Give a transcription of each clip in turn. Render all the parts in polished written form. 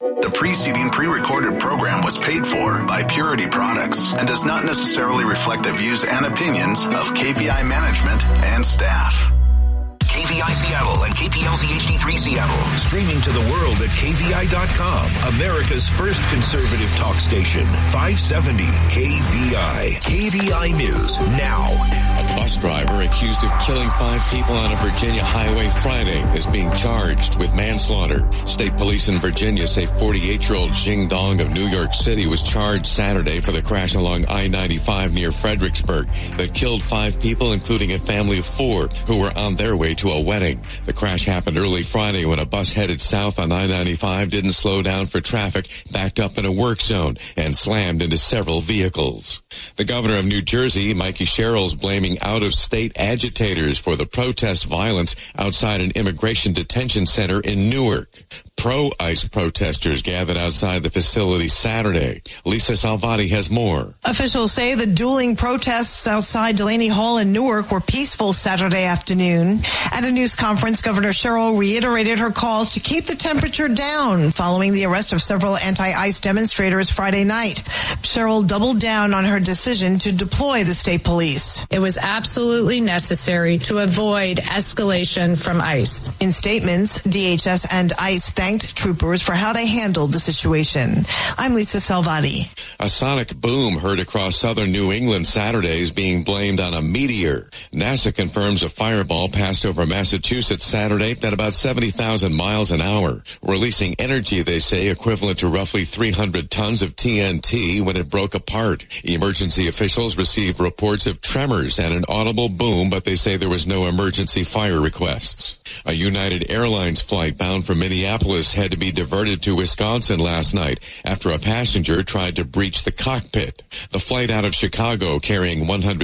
The preceding pre-recorded program was paid for by Purity Products and does not necessarily reflect the views and opinions of KVI management and staff. KVI Seattle and KPLZ HD3 Seattle. Streaming to the world at KVI.com. America's first conservative talk station. 570 KVI. KVI News now. A bus driver accused of killing 5 people on a Virginia highway Friday is being charged with manslaughter. State police in Virginia say 48-year-old Jing Dong of New York City was charged Saturday for the crash along I-95 near Fredericksburg that killed 5 people, including a family of 4 who were on their way to a wedding. The crash happened early Friday when a bus headed south on I-95 didn't slow down for traffic, backed up in a work zone, and slammed into several vehicles. The governor of New Jersey, Mikey Sherrill's blaming out-of-state agitators for the protest violence outside an immigration detention center in Newark. Pro-ICE protesters gathered outside the facility Saturday. Lisa Salvati has more. Officials say the dueling protests outside Delaney Hall in Newark were peaceful Saturday afternoon. At a news conference, Governor Sherrill reiterated her calls to keep the temperature down following the arrest of several anti-ICE demonstrators Friday night. Sherrill doubled down on her decision to deploy the state police. It was absolutely necessary to avoid escalation from ICE. In statements, DHS and ICE thanked troopers for how they handled the situation. I'm Lisa Salvati. A sonic boom heard across southern New England Saturday is being blamed on a meteor. NASA confirms a fireball passed over Massachusetts Saturday at about 70,000 miles an hour, releasing energy, they say, equivalent to roughly 300 tons of TNT when it broke apart. Emergency officials received reports of tremors and an audible boom, but they say there was no emergency fire requests. A United Airlines flight bound from Minneapolis had to be diverted to Wisconsin last night after a passenger tried to breach the cockpit. The flight out of Chicago carrying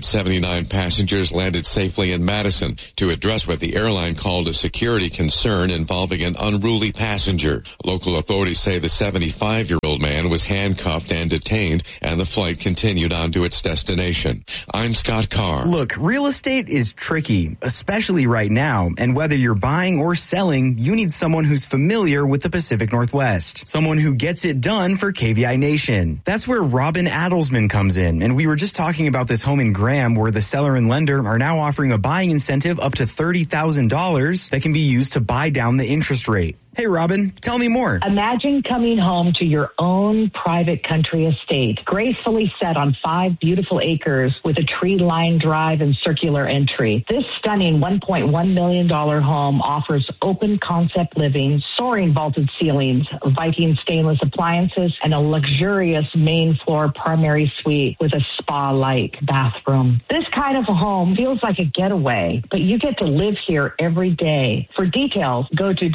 179 passengers landed safely in Madison to address what the airline called a security concern involving an unruly passenger. Local authorities say the 75-year-old man was handcuffed and detained, and the flight continued on to its destination. I'm Scott Carr. Look, real estate is tricky, especially right now, and whether you're buying or selling, you need someone who's familiar with the Pacific Northwest. Someone who gets it done for KVI Nation. That's where Robin Adelsman comes in, and we were just talking about this home in Graham where the seller and lender are now offering a buying incentive up to $30,000 that can be used to buy down the interest rate. Hey, Robin, tell me more. Imagine coming home to your own private country estate, gracefully set on 5 beautiful acres with a tree-lined drive and circular entry. This stunning $1.1 million home offers open-concept living, soaring vaulted ceilings, Viking stainless appliances, and a luxurious main-floor primary suite with a spa-like bathroom. This kind of a home feels like a getaway, but you get to live here every day. For details, go to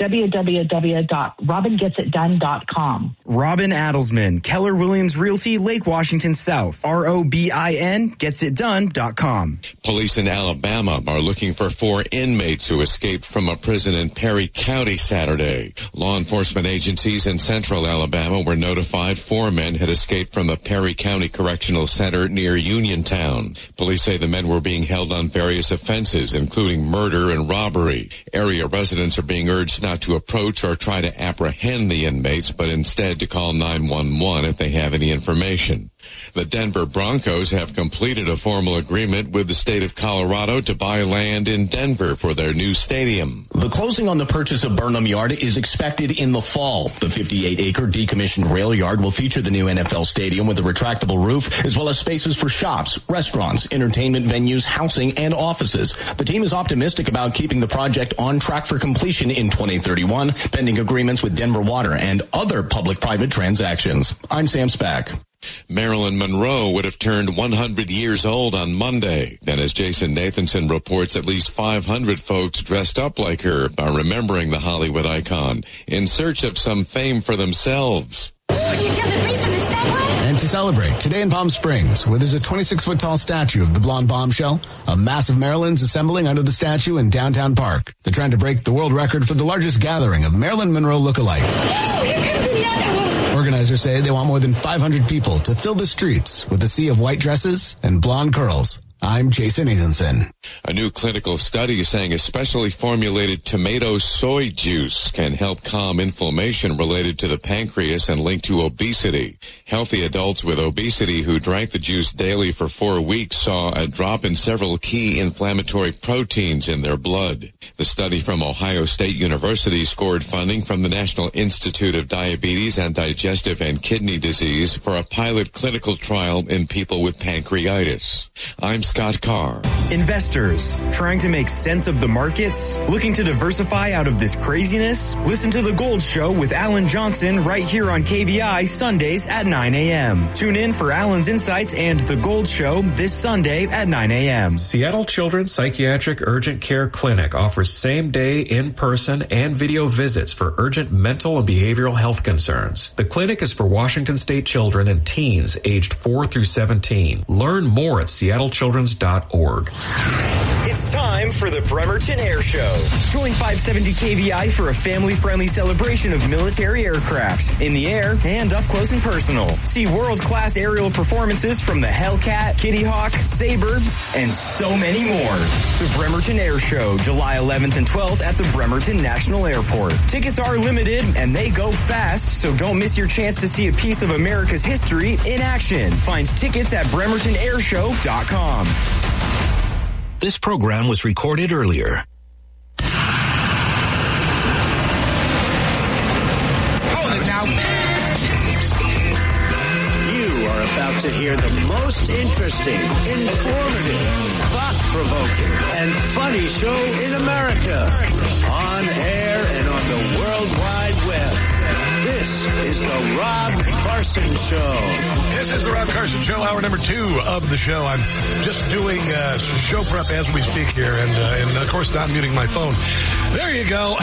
www.robingetsitdone.com. Robin Adelsman, Keller Williams Realty, Lake Washington South. ROBIN getsitdone.com. Police in Alabama are looking for 4 inmates who escaped from a prison in Perry County Saturday. Law enforcement agencies in central Alabama were notified 4 men had escaped from the Perry County Correctional Center near Uniontown. Police say the men were being held on various offenses, including murder and robbery. Area residents are being urged not to approach or try to apprehend the inmates, but instead to call 911 if they have any information. The Denver Broncos have completed a formal agreement with the state of Colorado to buy land in Denver for their new stadium. The closing on the purchase of Burnham Yard is expected in the fall. The 58-acre decommissioned rail yard will feature the new NFL stadium with a retractable roof, as well as spaces for shops, restaurants, entertainment venues, housing, and offices. The team is optimistic about keeping the project on track for completion in 2031, pending agreements with Denver Water and other public-private transactions. I'm Sam Spack. Marilyn Monroe would have turned 100 years old on Monday. And as Jason Nathanson reports, at least 500 folks dressed up like her are remembering the Hollywood icon in search of some fame for themselves. Did you feel the breeze from the subway? And to celebrate, today in Palm Springs, where there's a 26-foot-tall statue of the blonde bombshell, a mass of Marilyns assembling under the statue in downtown Park. They're trying to break the world record for the largest gathering of Marilyn Monroe lookalikes. Oh, here comes another one! Organizers say they want more than 500 people to fill the streets with a sea of white dresses and blonde curls. I'm Jason Nathanson. A new clinical study is saying a specially formulated tomato soy juice can help calm inflammation related to the pancreas and linked to obesity. Healthy adults with obesity who drank the juice daily for 4 weeks saw a drop in several key inflammatory proteins in their blood. The study from Ohio State University scored funding from the National Institute of Diabetes and Digestive and Kidney Disease for a pilot clinical trial in people with pancreatitis. I'm Scott Carr. Investors trying to make sense of the markets? Looking to diversify out of this craziness? Listen to The Gold Show with Alan Johnson right here on KVI Sundays at 9 a.m. Tune in for Alan's insights and The Gold Show this Sunday at 9 a.m. Seattle Children's Psychiatric Urgent Care Clinic offers same-day, in-person, and video visits for urgent mental and behavioral health concerns. The clinic is for Washington State children and teens aged 4 through 17. Learn more at seattlechildrens.org. It's time for the Bremerton Air Show. Join 570 KVI for a family-friendly celebration of military aircraft in the air and up close and personal. See world-class aerial performances from the Hellcat, Kitty Hawk, Sabre, and so many more. The Bremerton Air Show, July 11th and 12th at the Bremerton National Airport. Tickets are limited and they go fast, so don't miss your chance to see a piece of America's history in action. Find tickets at bremertonairshow.com. This program was recorded earlier. Hold it now. You are about to hear the most interesting, informative, thought-provoking, and funny show in America. On air and on the World Wide Web. This is the Rob Carson Show. This is the Rob Carson Show, hour number 2 of the show. I'm just doing show prep as we speak here, and of course not muting my phone. There you go.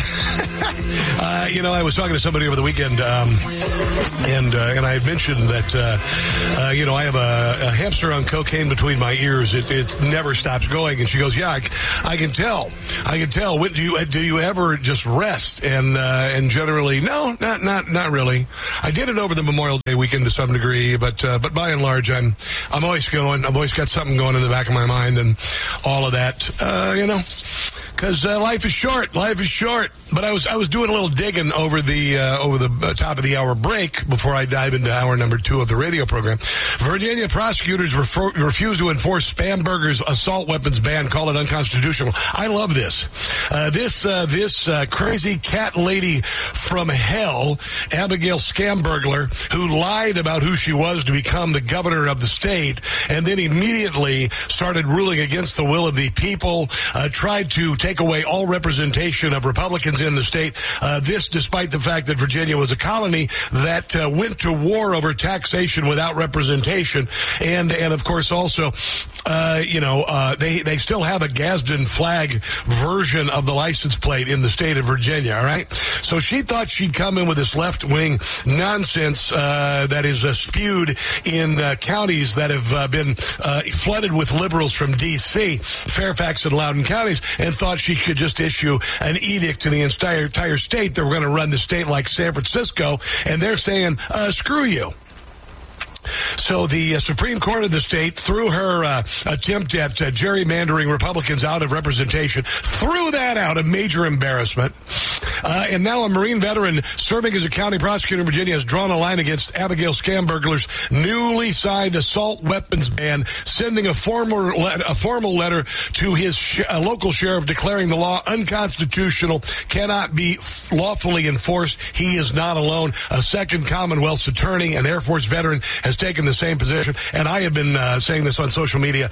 I was talking to somebody over the weekend, and I had mentioned that, I have a hamster on cocaine between my ears. It never stops going. And she goes, yeah, I can tell. When, do you ever just rest? And generally, no, not really. I did it over the Memorial Day weekend to some degree, but by and large, I'm always going. I've always got something going in the back of my mind and all of that, because life is short. Life is short. But I was doing a little digging over the top of the hour break before I dive into hour number 2 of the radio program. Virginia prosecutors refuse to enforce Spamberger's assault weapons ban, call it unconstitutional. I love this. This crazy cat lady from hell, Abigail Scambergler, who lied about who she was to become the governor of the state, and then immediately started ruling against the will of the people, tried to take away all representation of Republicans in the state. This despite the fact that Virginia was a colony that went to war over taxation without representation, and of course also, they still have a Gadsden flag version of the license plate in the state of Virginia. All right, so she thought she'd come in with this left-wing nonsense that is spewed in counties that have been flooded with liberals from D.C., Fairfax and Loudoun counties, and thought she could just issue an edict to the entire state that we're going to run the state like San Francisco, and they're saying, screw you. So the Supreme Court of the state, through her attempt at gerrymandering Republicans out of representation, threw that out, a major embarrassment. And now a Marine veteran serving as a county prosecutor in Virginia has drawn a line against Abigail Scamberger's newly signed assault weapons ban, sending a formal letter to his local sheriff declaring the law unconstitutional, cannot be lawfully enforced. He is not alone. A second Commonwealth's attorney, an Air Force veteran, has taken the same position, and I have been saying this on social media.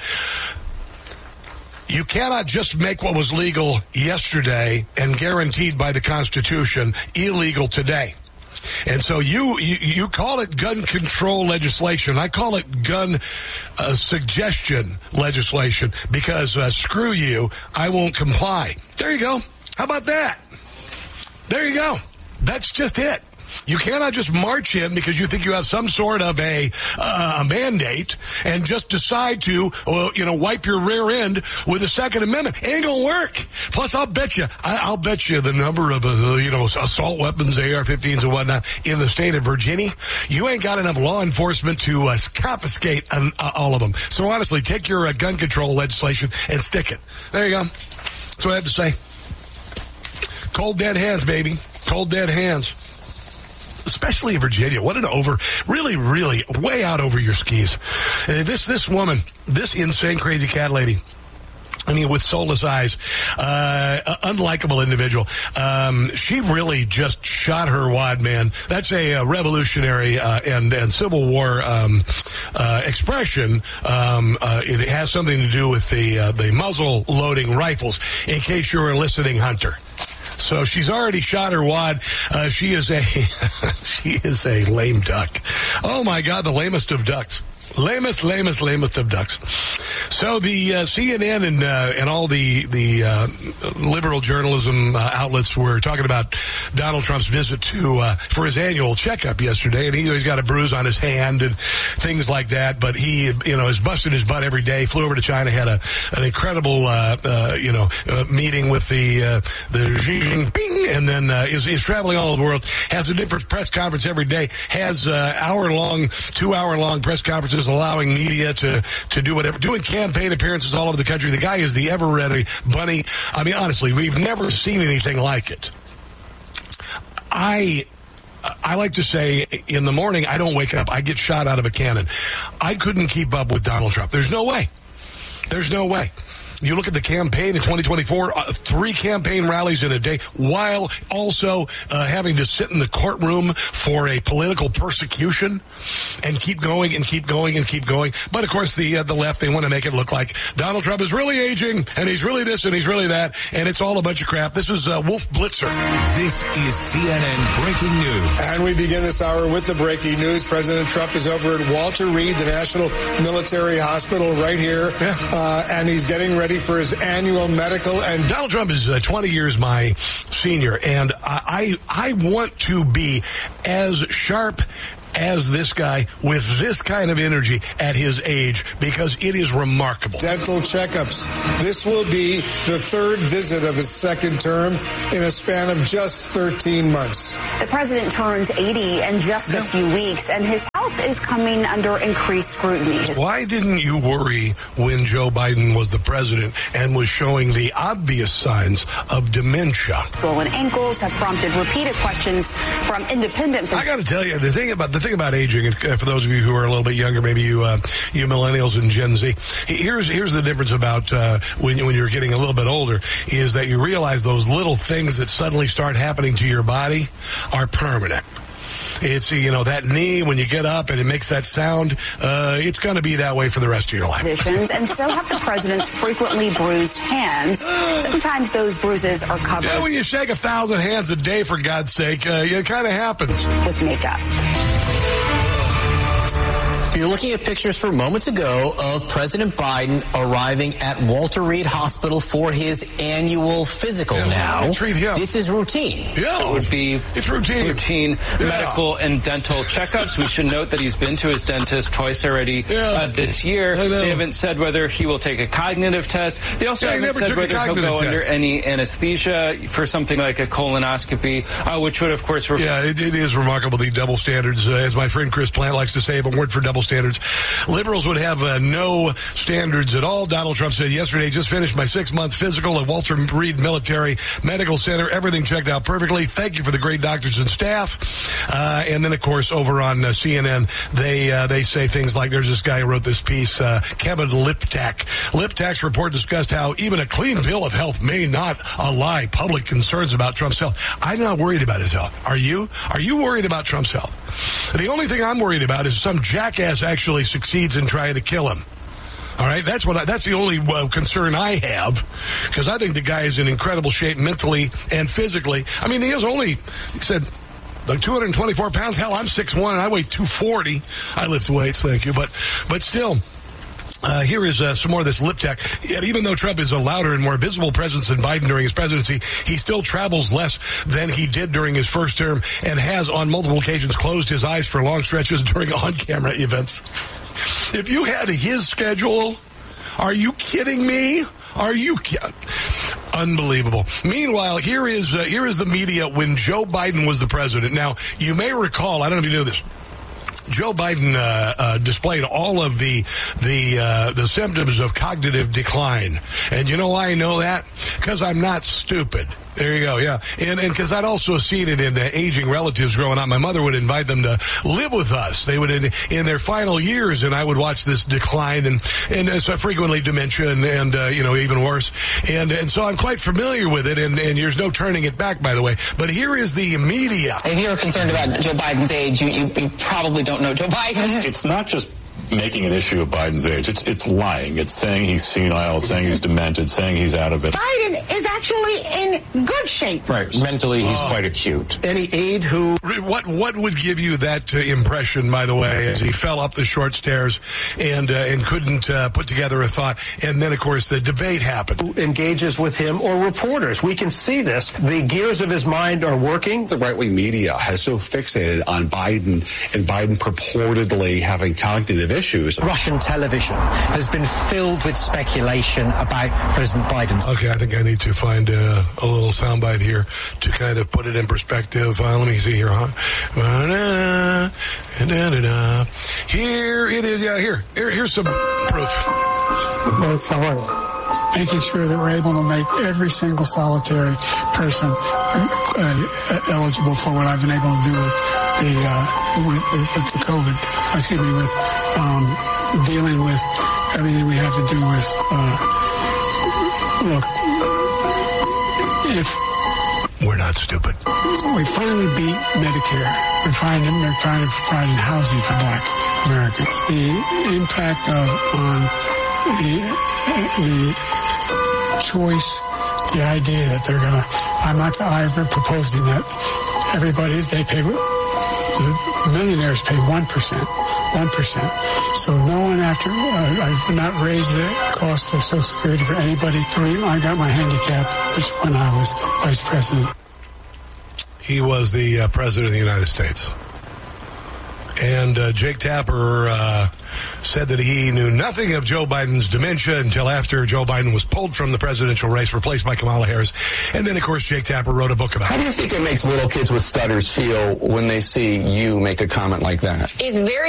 You cannot just make what was legal yesterday and guaranteed by the Constitution illegal today. And so you call it gun control legislation. I call it gun suggestion legislation because screw you, I won't comply. There you go. How about that? There you go. That's just it. You cannot just march in because you think you have some sort of a mandate and just decide to, wipe your rear end with the Second Amendment. It ain't gonna work. Plus, I'll bet you the number of, assault weapons, AR-15s and whatnot in the state of Virginia, you ain't got enough law enforcement to confiscate all of them. So honestly, take your gun control legislation and stick it. There you go. That's what I have to say. Cold dead hands, baby. Cold dead hands. Especially in Virginia. What an really, really way out over your skis. This woman, this insane, crazy cat lady, with soulless eyes, unlikable individual. She really just shot her wad, man. That's a revolutionary and Civil War expression. It has something to do with the muzzle loading rifles, in case you're a listening hunter. So she's already shot her wad. She is a lame duck. Oh my God, the lamest of ducks. Lamest of ducks. So the CNN and all the liberal journalism outlets were talking about Donald Trump's visit for his annual checkup yesterday, and he's got a bruise on his hand and things like that. But he, is busting his butt every day. Flew over to China, had an incredible meeting with the Xi Jinping, and then is traveling all over the world. Has a different press conference every day. Has 2-hour-long press conferences, allowing media to do whatever, doing campaign appearances all over the country. The guy is the ever-ready bunny. I mean, honestly, we've never seen anything like it. I like to say, in the morning, I don't wake up. I get shot out of a cannon. I couldn't keep up with Donald Trump. There's no way. You look at the campaign in 2024, 3 campaign rallies in a day, while also having to sit in the courtroom for a political persecution and keep going. But of course, the left, they want to make it look like Donald Trump is really aging and he's really this and he's really that, and it's all a bunch of crap. This is Wolf Blitzer. This is CNN Breaking News. And we begin this hour with the breaking news. President Trump is over at Walter Reed, the National Military Hospital right here, and he's getting ready for his annual medical. And Donald Trump is 20 years my senior, and I want to be as sharp as this guy with this kind of energy at his age, because it is remarkable. Dental checkups. This will be the 3rd visit of his 2nd term in a span of just 13 months. The president turns 80 in just a few weeks, and his health is coming under increased scrutiny. Why didn't you worry when Joe Biden was the president and was showing the obvious signs of dementia? Swollen ankles have prompted repeated questions from independent. I got to tell you, the thing about aging, and for those of you who are a little bit younger, maybe you millennials and Gen Z, here's the difference about when you're getting a little bit older, is that you realize those little things that suddenly start happening to your body are permanent. It's, that knee, when you get up and it makes that sound, it's going to be that way for the rest of your life. And so have the president's frequently bruised hands. Sometimes those bruises are covered. Yeah, when you shake 1,000 hands a day, for God's sake, it kind of happens. With makeup. You're looking at pictures from moments ago of President Biden arriving at Walter Reed Hospital for his annual physical. Now, this is routine. Yeah, it would be routine medical and dental checkups. We should note that he's been to his dentist twice already this year. They haven't said whether he will take a cognitive test. They also haven't said whether he'll go under any anesthesia for something like a colonoscopy, which would, of course... it is remarkable, the double standards. As my friend Chris Plant likes to say, if it weren't for double standards, liberals would have no standards at all. Donald Trump said yesterday, just finished my 6-month physical at Walter Reed Military Medical Center. Everything checked out perfectly. Thank you for the great doctors and staff. And then, of course, over on CNN, they say things like, there's this guy who wrote this piece, Kevin Liptak. Liptak's report discussed how even a clean bill of health may not allay public concerns about Trump's health. I'm not worried about his health. Are you? Are you worried about Trump's health? The only thing I'm worried about is some jackass actually succeeds in trying to kill him. All right, that's the only concern I have, because I think the guy is in incredible shape mentally and physically. I mean, he said, like 224 pounds. Hell, I'm 6'1", and I weigh 240. I lift weights, thank you, but still. Here is some more of this lip tech. Yet even though Trump is a louder and more visible presence than Biden during his presidency, he still travels less than he did during his first term and has on multiple occasions closed his eyes for long stretches during on-camera events. If you had his schedule, are you kidding me? Are you kidding? Unbelievable. Meanwhile, here is the media when Joe Biden was the president. Now, you may recall, I don't know if you knew this, Joe Biden displayed all of the symptoms of cognitive decline. And you know why I know that? Because I'm not stupid. There you go, yeah. And because I'd also seen it in the aging relatives growing up. My mother would invite them to live with us. They would, in their final years, and I would watch this decline and so frequently dementia and even worse. And so I'm quite familiar with it, and there's no turning it back, by the way. But here is the media. If you're concerned about Joe Biden's age, you probably don't know Joe Biden. It's not just making an issue of Biden's age. It's lying. It's saying he's senile. It's saying he's demented. Saying he's out of it. Biden is actually in good shape. Right. Mentally, he's quite acute. Any aide who... What would give you that impression, by the way, as he fell up the short stairs and couldn't put together a thought? And then, of course, the debate happened. Who engages with him or reporters? We can see this. The gears of his mind are working. The right-wing media has so fixated on Biden and Biden purportedly having cognitive issues. Russian television has been filled with speculation about President Biden. Okay, I think I need to find a little soundbite here to kind of put it in perspective. Let me see here. Here it is. Yeah, here's some proof. Making sure that we're able to make every single solitary person eligible for what I've been able to do with the COVID. With dealing with everything we have to do with. Look, if we're not stupid, we finally beat Medicare. We're trying to provide housing for Black Americans. The impact on the choice, the idea that they're gonna. I'm proposing that everybody the millionaires pay 1%. So no one I would not raise the cost of Social Security for anybody. I got my handicap when I was vice president. He was the president of the United States. And Jake Tapper said that he knew nothing of Joe Biden's dementia until after Joe Biden was pulled from the presidential race, replaced by Kamala Harris. And then, of course, Jake Tapper wrote a book about it. How do you think it makes little kids with stutters feel when they see you make a comment like that? It's very